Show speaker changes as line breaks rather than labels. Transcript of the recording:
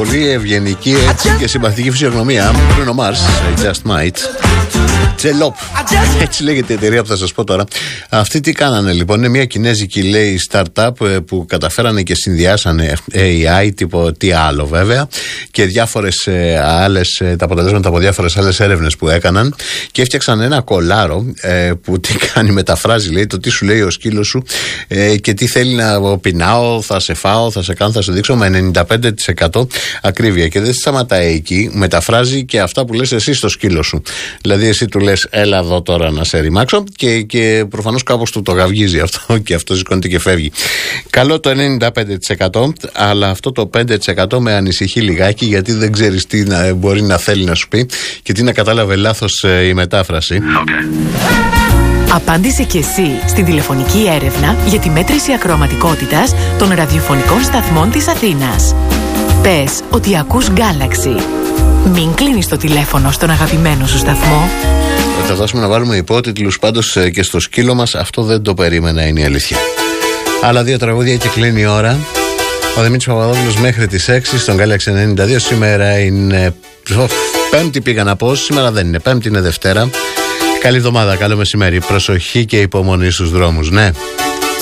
πολύ ευγενική έτσι, και συμπαθητική φυσιογνωμία. Bruno Mars, Just Might. Τζελόπ. Έτσι λέγεται η εταιρεία που θα σας πω τώρα. Αυτοί τι κάνανε λοιπόν? Είναι μια κινέζικη λέει startup που καταφέρανε και συνδυάσανε AI, τι άλλο βέβαια, και διάφορες άλλες, τα αποτελέσματα από διάφορες άλλες έρευνες που έκαναν, και έφτιαξαν ένα κολάρο που τι κάνει? Μεταφράζει λέει το τι σου λέει ο σκύλος σου και τι θέλει να πεινάω, θα σε φάω, θα σε κάνω, θα σε δείξω, με 95% ακρίβεια. Και δεν σταματάει εκεί, μεταφράζει και αυτά που λες εσύ στο σκύλο σου. Δηλαδή εσύ του λες έλα εδώ τώρα να σε ρημάξω και προφανώς κάπως του το γαυγίζει αυτό και αυτό σηκώνεται και φεύγει. Καλό το 95%, αλλά αυτό το 5% με ανησυχεί λιγάκι, γιατί δεν ξέρεις τι μπορεί να θέλει να σου πει και τι να κατάλαβε λάθος η μετάφραση.
Απάντησε και εσύ στην τηλεφωνική έρευνα για τη μέτρηση ακροαματικότητας των ραδιοφωνικών σταθμών της Αθήνας. Πες ότι ακούς Galaxy. Μην κλείνεις το τηλέφωνο στον αγαπημένο σου σταθμό.
Θα δώσουμε να βάλουμε υπότιτλους πάντως και στο σκύλο μας. Αυτό δεν το περίμενα, είναι η αλήθεια. Άλλα δύο τραγούδια και κλείνει η ώρα. Ο Δημήτρης Παπαδόπουλος μέχρι τις 6 στον Galaxy 92. Σήμερα είναι Πέμπτη, πήγα να πω. Σήμερα δεν είναι Πέμπτη, είναι Δευτέρα. Καλή εβδομάδα, καλό μεσημέρι. Προσοχή και υπομονή στους δρόμους, ναι.